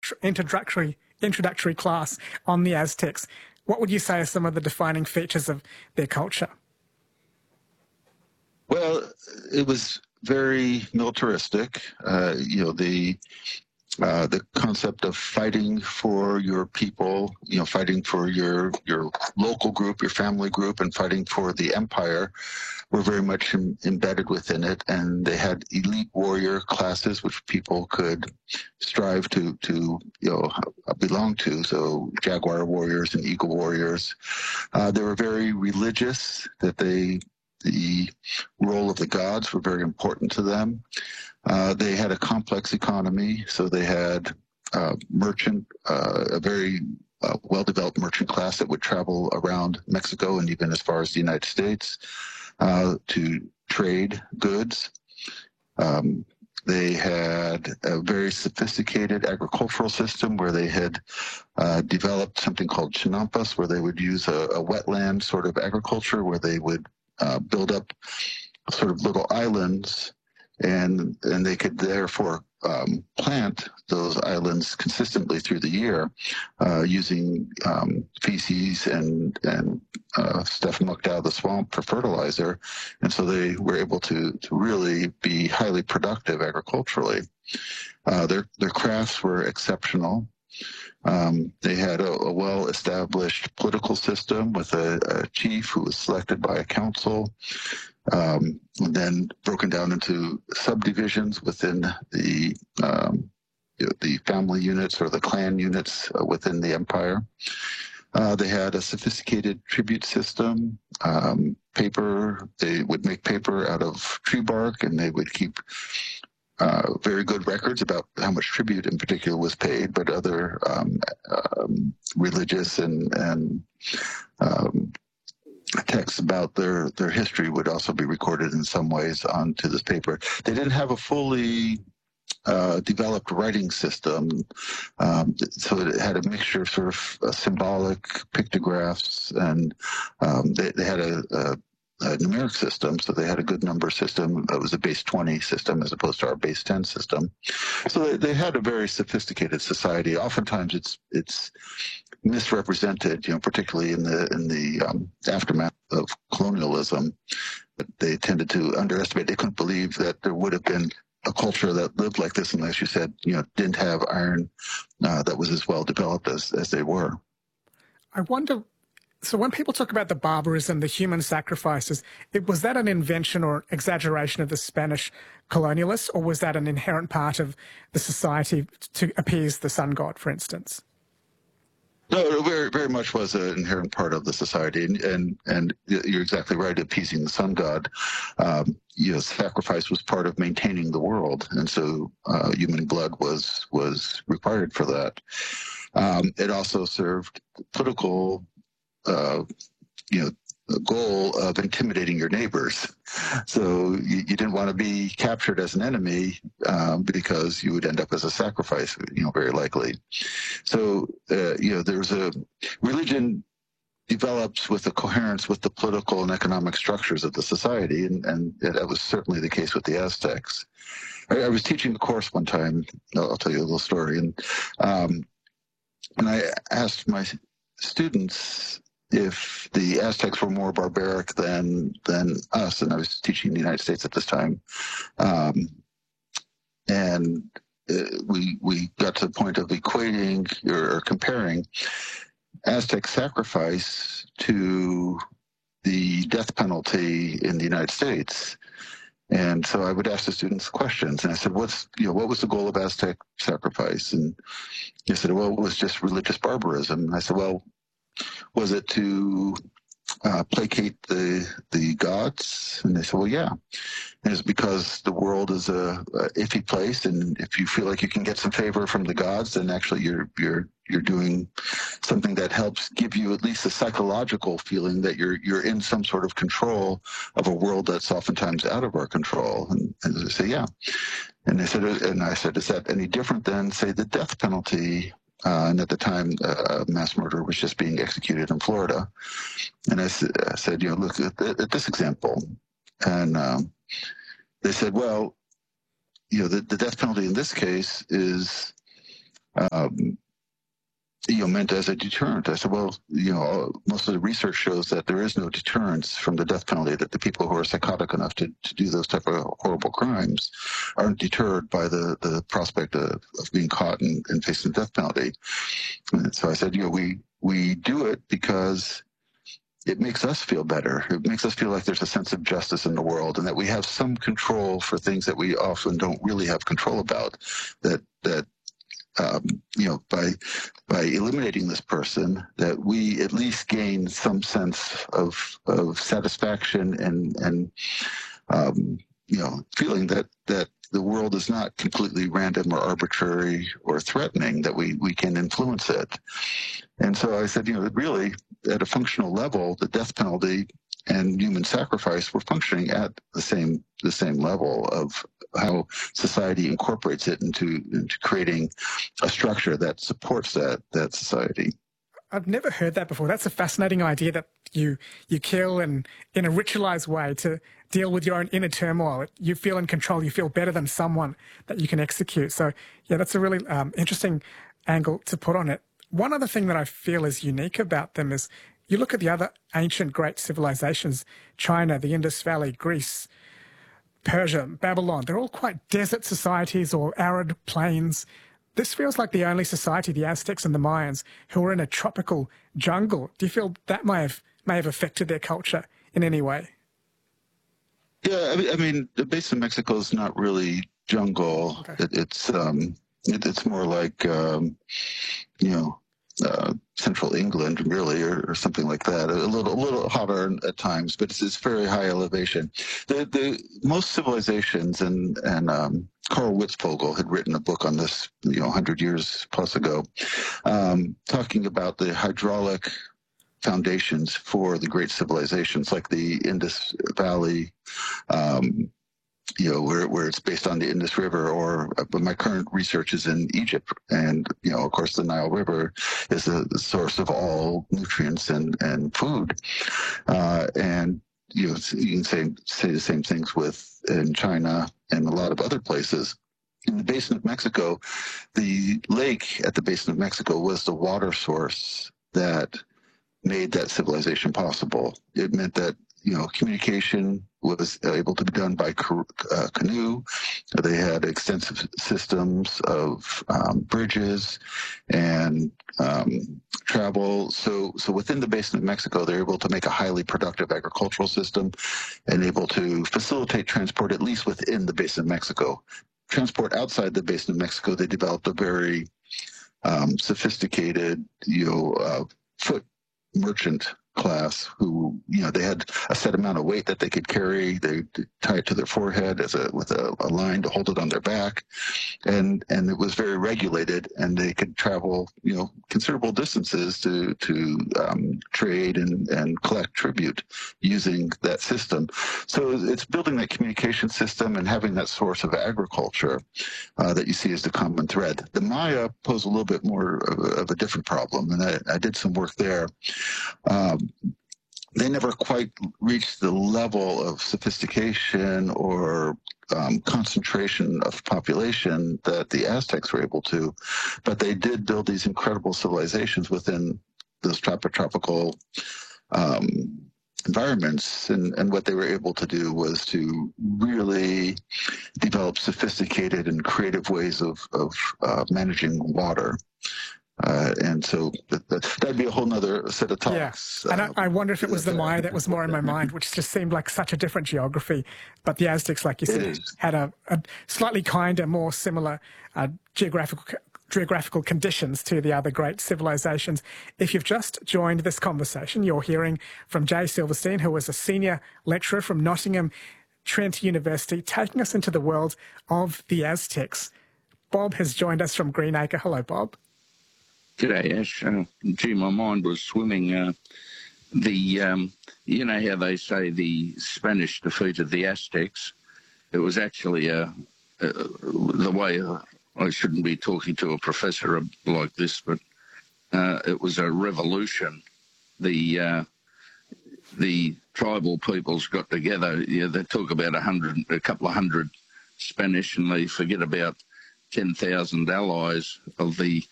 introductory class on the Aztecs, what would you say are some of the defining features of their culture? Well, it was very militaristic. The concept of fighting for your people, fighting for your local group, your family group, and fighting for the empire were very much embedded within it. And they had elite warrior classes, which people could strive to belong to. So jaguar warriors and eagle warriors. They were very religious, the role of the gods were very important to them. They had a complex economy, so they had a very well-developed merchant class that would travel around Mexico and even as far as the United States to trade goods. They had a very sophisticated agricultural system where they had developed something called chinampas, where they would use a wetland sort of agriculture where they would build up sort of little islands, and they could therefore plant those islands consistently through the year using feces and stuff mucked out of the swamp for fertilizer. And so they were able to really be highly productive agriculturally. Their crafts were exceptional. They had a well-established political system with a chief who was selected by a council, and then broken down into subdivisions within the family units or the clan units within the empire. They had a sophisticated tribute system, paper. They would make paper out of tree bark, and they would keep very good records about how much tribute in particular was paid, but other religious and texts about their history would also be recorded in some ways onto this paper. They didn't have a fully developed writing system, so it had a mixture of sort of symbolic pictographs, and they had a numeric system, so they had a good number system. It was a base 20 system as opposed to our base 10 system. So they had a very sophisticated society. Oftentimes it's misrepresented, particularly in the aftermath of colonialism. But they tended to underestimate. They couldn't believe that there would have been a culture that lived like this, unless you said, didn't have iron that was as well developed as they were. I wonder, so when people talk about the barbarism, the human sacrifices, was that an invention or exaggeration of the Spanish colonialists, or was that an inherent part of the society to appease the sun god, for instance? No, it very, very much was an inherent part of the society, and you're exactly right. Appeasing the sun god, sacrifice was part of maintaining the world, and so human blood was required for that. It also served political, the goal of intimidating your neighbors. So you didn't want to be captured as an enemy because you would end up as a sacrifice, very likely. So, there's a religion develops with a coherence with the political and economic structures of the society, and that was certainly the case with the Aztecs. I was teaching a course one time. I'll tell you a little story, and I asked my students if the Aztecs were more barbaric than us, and I was teaching in the United States at this time, and we got to the point of equating or comparing Aztec sacrifice to the death penalty in the United States. And so I would ask the students questions, and I said, what was the goal of Aztec sacrifice? And they said, well, it was just religious barbarism. And I said, well, was it to placate the gods? And they said, well, yeah. And it's because the world is a iffy place, and if you feel like you can get some favor from the gods, then actually you're doing something that helps give you at least a psychological feeling that you're in some sort of control of a world that's oftentimes out of our control. And they say, yeah. And they said, and I said, is that any different than, say, the death penalty? And at the time, mass murder was just being executed in Florida. And I said, look at this example. And they said, well, the death penalty in this case is um, meant as a deterrent. I said, well, most of the research shows that there is no deterrence from the death penalty, that the people who are psychotic enough to do those type of horrible crimes aren't deterred by the prospect of being caught and facing the death penalty. And so I said, we do it because it makes us feel better. It makes us feel like there's a sense of justice in the world and that we have some control for things that we often don't really have control about, that by eliminating this person, that we at least gain some sense of satisfaction and feeling that the world is not completely random or arbitrary or threatening, that we can influence it. And so I said, really, at a functional level, the death penalty and human sacrifice were functioning at the same level of how society incorporates it into creating a structure that supports that society. I've never heard that before. That's a fascinating idea, that you kill and in a ritualized way to deal with your own inner turmoil. You feel in control. You feel better than someone that you can execute. So, yeah, that's a really interesting angle to put on it. One other thing that I feel is unique about them is you look at the other ancient great civilizations, China, the Indus Valley, Greece, Persia, Babylon. They're all quite desert societies or arid plains. This feels like the only society, the Aztecs and the Mayans, who were in a tropical jungle. Do you feel that may have affected their culture in any way? Yeah, I mean, the basin of Mexico is not really jungle. Okay. It's more like central England, really, or something like that. A little hotter at times, but it's very high elevation. The most civilizations, and Carl Witzvogel had written a book on this, 100 years plus ago, talking about the hydraulic foundations for the great civilizations, like the Indus Valley, where it's based on the Indus River, but my current research is in Egypt. And, of course, the Nile River is the source of all nutrients and food. And, you can say the same things in China and a lot of other places. In the Basin of Mexico, the lake at the Basin of Mexico was the water source that made that civilization possible. It meant that, communication was able to be done by canoe. They had extensive systems of bridges and travel. So within the Basin of Mexico, they're able to make a highly productive agricultural system and able to facilitate transport, at least within the Basin of Mexico. Transport outside the Basin of Mexico, they developed a very sophisticated, foot merchant class who, they had a set amount of weight that they could carry. They tie it to their forehead with a line to hold it on their back. And it was very regulated, and they could travel, considerable distances to trade and collect tribute using that system. So it's building that communication system and having that source of agriculture that you see as the common thread. The Maya pose a little bit more of a different problem, and I did some work there. They never quite reached the level of sophistication or concentration of population that the Aztecs were able to, but they did build these incredible civilizations within those tropical environments. And what they were able to do was to really develop sophisticated and creative ways of managing water. And so that'd be a whole nother set of talks. Yeah. And I wonder if it was the Maya that was more in my mind, which just seemed like such a different geography. But the Aztecs, like you said, had a slightly kinder, more similar geographical conditions to the other great civilizations. If you've just joined this conversation, you're hearing from Jay Silverstein, who was a senior lecturer from Nottingham Trent University, taking us into the world of the Aztecs. Bob has joined us from Greenacre. Hello, Bob. G'day, Ash. Gee, my mind was swimming. You know how they say the Spanish defeated the Aztecs? It was actually the way I shouldn't be talking to a professor like this, but it was a revolution. The tribal peoples got together. Yeah, they talk about a couple of hundred Spanish, and they forget about 10,000 allies of the